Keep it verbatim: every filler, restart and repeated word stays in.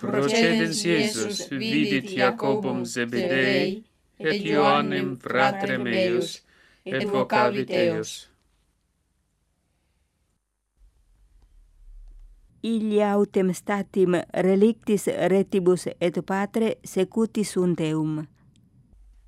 Procedens Iesus vidit Jacobum Zebedei et Ioannem fratrem eius, et vocavit eius. Illa autem statim relictis retibus et patre secuti sunt eum.